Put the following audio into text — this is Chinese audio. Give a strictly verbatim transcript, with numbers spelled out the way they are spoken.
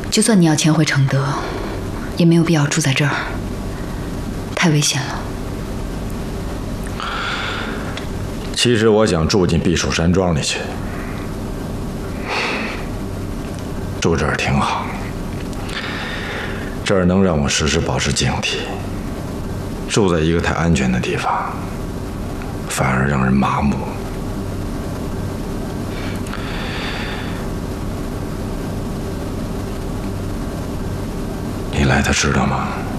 就算你要迁回承德，也没有必要住在这儿，太危险了。 其实我想住进避暑山庄里去，住这儿挺好，这儿能让我时时保持警惕。住在一个太安全的地方，反而让人麻木。你来，他知道吗？